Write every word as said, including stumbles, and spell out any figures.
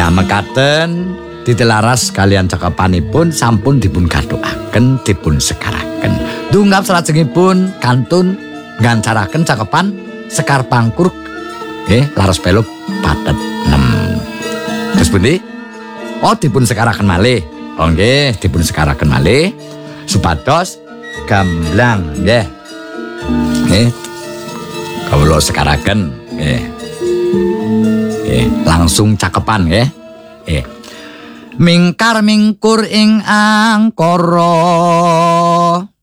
Nah, mekaten ditelaras kalian cakepanipun sampun dipun gathukaken dipun sekaraken. Tunggap salajengipun kantun ngancaraken cakepan Sekar Pangkur nggih laras peluk patet enam. Terus pundi? Oh dipun sekaraken malih. Oh nggih dipun sekaraken malih supados gamblang nggih. Nggih. Kawula sekaraken nggih. Nggih, langsung cakepan nggih. Nggih. Mingkar mingkur ing angkara